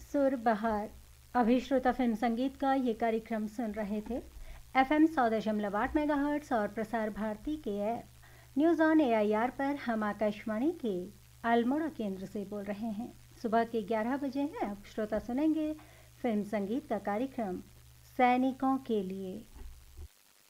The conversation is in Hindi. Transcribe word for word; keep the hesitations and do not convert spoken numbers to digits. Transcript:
सुर बहार। अभी श्रोता फिल्म संगीत का ये कार्यक्रम सुन रहे थे एफ एम सौ दशमलव आठ मेगा हर्ट्स और प्रसार भारती के app news on A I R पर। हम आकाशवाणी के अल्मोड़ा केंद्र से बोल रहे हैं। सुबह के ग्यारह बजे हैं। अब श्रोता सुनेंगे फिल्म संगीत का कार्यक्रम सैनिकों के लिए।